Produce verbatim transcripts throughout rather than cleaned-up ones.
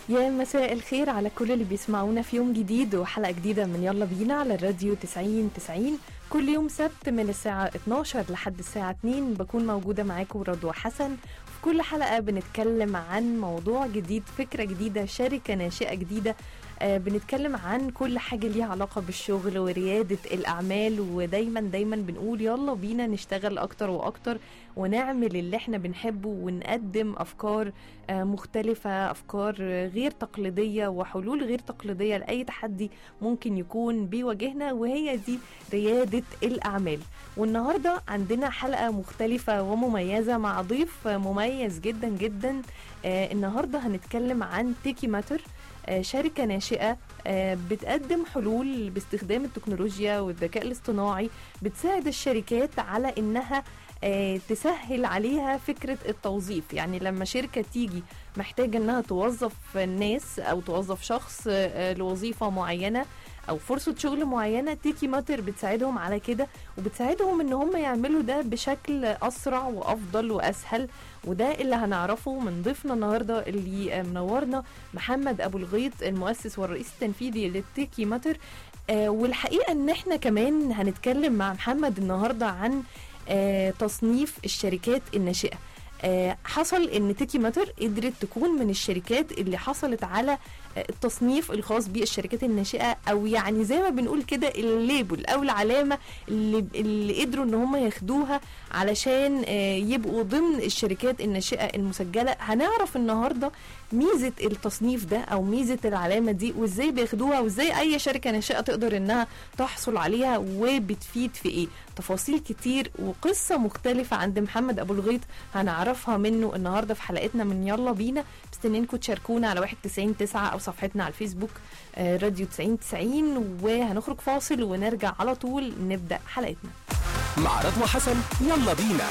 يا مساء الخير على كل اللي بيسمعونا في يوم جديد وحلقة جديدة من يلا بينا على الراديو تسعين تسعين. كل يوم سبت من الساعة اتناشر لحد الساعة اتنين بكون موجودة معاكم رضوى حسن. في كل حلقة بنتكلم عن موضوع جديد، فكرة جديدة، شركة ناشئة جديدة. آه بنتكلم عن كل حاجة ليها علاقة بالشغل وريادة الأعمال، ودايما دايما بنقول يلا بينا نشتغل أكتر وأكتر ونعمل اللي احنا بنحبه ونقدم أفكار آه مختلفة، أفكار غير تقليدية وحلول غير تقليدية لأي تحدي ممكن يكون بيواجهنا، وهي دي ريادة الأعمال. والنهاردة عندنا حلقة مختلفة ومميزة مع ضيف مميز جدا جدا. آه النهاردة هنتكلم عن تيكي ماتر، آه شركة ناشئة آه بتقدم حلول باستخدام التكنولوجيا والذكاء الاصطناعي، بتساعد الشركات على إنها آه تسهل عليها فكرة التوظيف. يعني لما شركة تيجي محتاجة إنها توظف الناس أو توظف شخص آه لوظيفة معينة او فرصة شغل معينة، تيكي ماتر بتساعدهم على كده، وبتساعدهم ان هم يعملوا ده بشكل اسرع وافضل واسهل. وده اللي هنعرفه من ضيفنا النهاردة اللي منورنا، محمد ابو الغيط، المؤسس والرئيس التنفيذي لتيكي ماتر. آه والحقيقة ان احنا كمان هنتكلم مع محمد النهاردة عن آه تصنيف الشركات الناشئة. آه حصل ان تيكي ماتر قدرت تكون من الشركات اللي حصلت على التصنيف الخاص بالشركات الناشئة، او يعني زي ما بنقول كده الليبل او العلامة اللي, اللي قدروا ان هم ياخدوها علشان يبقوا ضمن الشركات الناشئة المسجلة. هنعرف النهاردة ميزة التصنيف ده او ميزة العلامة دي وازاي بياخدوها، وازاي اي شركة ناشئة تقدر انها تحصل عليها، وبتفيد في ايه. تفاصيل كتير وقصة مختلفة عند محمد ابو الغيط هنعرفها منه النهاردة في حلقتنا من يلا بينا. مستنينكم تشاركونا على واحد تسعين تسعة او صفحتنا على الفيسبوك آه راديو تسعين تسعين. وهنخرج فاصل ونرجع على طول نبدأ حلقتنا مع رضوى حسن. يلا بينا.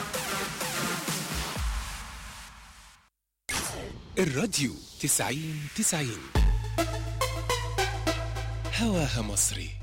الراديو تسعين تسعين هواها مصري.